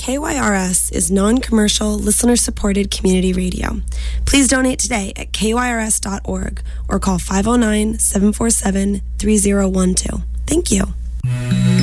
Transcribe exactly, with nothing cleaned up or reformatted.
K Y R S is non-commercial, listener-supported community radio. Please donate today at K Y R S dot org or call five oh nine, seven four seven, three oh one two. Thank you.